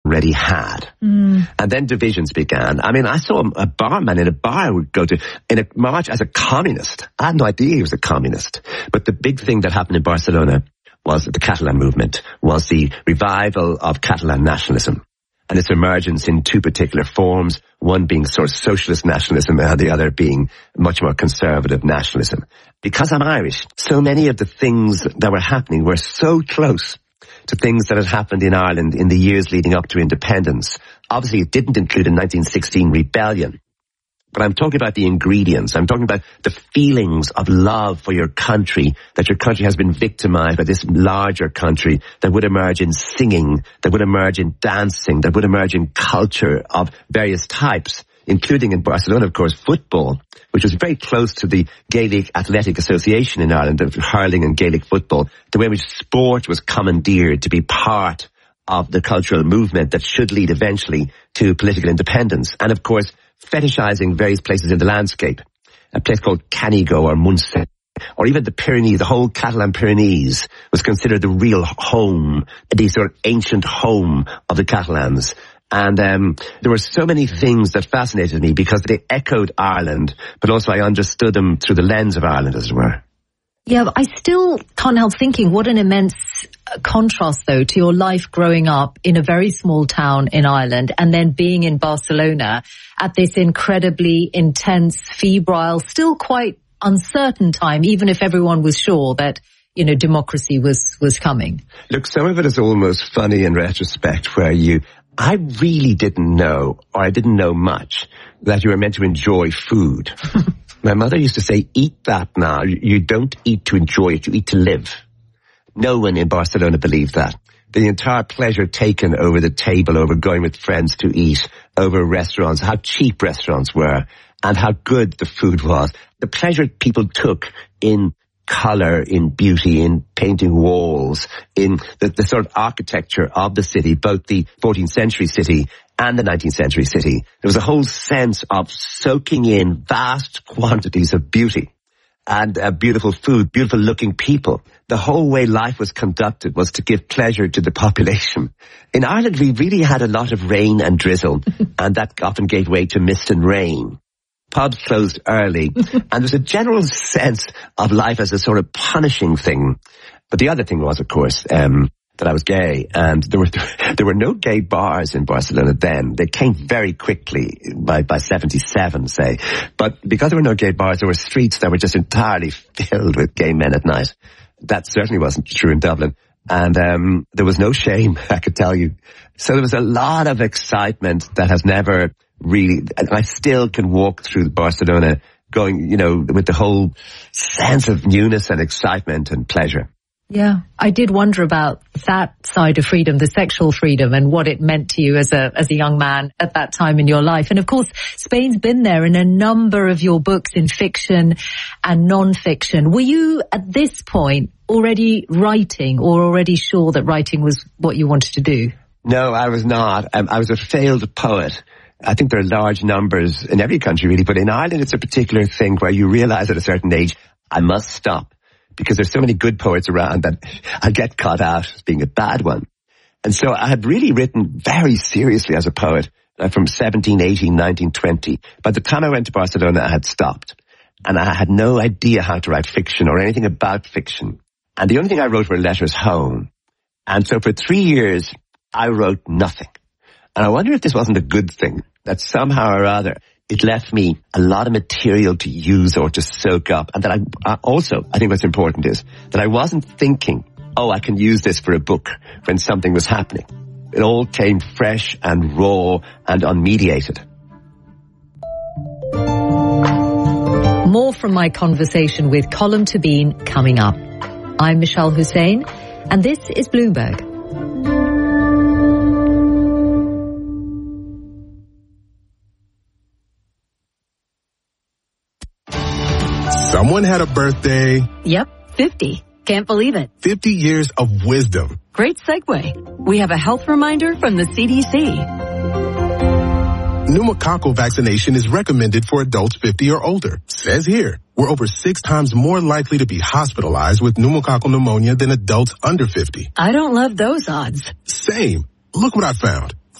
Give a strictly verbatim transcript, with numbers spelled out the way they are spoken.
already had. Mm. And then divisions began. I mean, I saw a barman in a bar I would go to in a march as a communist. I had no idea he was a communist. But the big thing that happened in Barcelona was the Catalan movement, was the revival of Catalan nationalism and its emergence in two particular forms, one being sort of socialist nationalism and the other being much more conservative nationalism. Because I'm Irish, so many of the things that were happening were so close to things that had happened in Ireland in the years leading up to independence. Obviously, it didn't include a nineteen sixteen rebellion. But I'm talking about the ingredients. I'm talking about the feelings of love for your country, that your country has been victimized by this larger country that would emerge in singing, that would emerge in dancing, that would emerge in culture of various types, including in Barcelona, of course, football, which was very close to the Gaelic Athletic Association in Ireland, of hurling and Gaelic football, the way in which sport was commandeered to be part of the cultural movement that should lead eventually to political independence. And of course, fetishizing various places in the landscape. A place called Canigo or Munster, or even the Pyrenees, the whole Catalan Pyrenees was considered the real home, the sort of ancient home of the Catalans. And um, there were so many things that fascinated me because they echoed Ireland, but also I understood them through the lens of Ireland, as it were. Yeah, but I still can't help thinking what an immense contrast, though, to your life growing up in a very small town in Ireland and then being in Barcelona at this incredibly intense, febrile, still quite uncertain time, even if everyone was sure that, you know, democracy was, was coming. Look, some of it is almost funny in retrospect, where you, I really didn't know, or I didn't know much, that you were meant to enjoy food. My mother used to say, eat that now. You don't eat to enjoy it, you eat to live. No one in Barcelona believed that. The entire pleasure taken over the table, over going with friends to eat, over restaurants, how cheap restaurants were, and how good the food was. The pleasure people took in colour, in beauty, in painting walls, in the, the sort of architecture of the city, both the fourteenth century city and the nineteenth century city. There was a whole sense of soaking in vast quantities of beauty and uh, beautiful food, beautiful looking people. The whole way life was conducted was to give pleasure to the population. In Ireland, we really had a lot of rain and drizzle, and that often gave way to mist and rain. Pubs closed early, and there's a general sense of life as a sort of punishing thing. But the other thing was, of course, um, that I was gay, and there were there were no gay bars in Barcelona then. They came very quickly by by seventy-seven, say. But because there were no gay bars, there were streets that were just entirely filled with gay men at night. That certainly wasn't true in Dublin. And um, there was no shame, I could tell you. So there was a lot of excitement that has never really, and I still can walk through Barcelona going, you know, with the whole sense of newness and excitement and pleasure. Yeah, I did wonder about that side of freedom, the sexual freedom, and what it meant to you as a as a young man at that time in your life. And of course, Spain's been there in a number of your books in fiction and non-fiction. Were you at this point already writing, or already sure that writing was what you wanted to do? No, I was not. Um, I was a failed poet. I think there are large numbers in every country, really, but in Ireland it's a particular thing where you realize at a certain age, I must stop, because there's so many good poets around that I get caught out as being a bad one. And so I had really written very seriously as a poet uh, from seventeen, eighteen, nineteen, twenty. By the time I went to Barcelona, I had stopped. And I had no idea how to write fiction or anything about fiction. And the only thing I wrote were letters home. And so for three years, I wrote nothing. And I wonder if this wasn't a good thing, that somehow or other it left me a lot of material to use or to soak up. And that I, I also, I think what's important is that I wasn't thinking, oh, I can use this for a book when something was happening. It all came fresh and raw and unmediated. More from my conversation with Colm Tóibín coming up. I'm Michelle Hussein, and this is Bloomberg. Someone had a birthday. Yep, fifty. Can't believe it. fifty years of wisdom. Great segue. We have a health reminder from the C D C. Pneumococcal vaccination is recommended for adults fifty or older. Says here, we're over six times more likely to be hospitalized with pneumococcal pneumonia than adults under fifty. I don't love those odds. Same. Look what I found.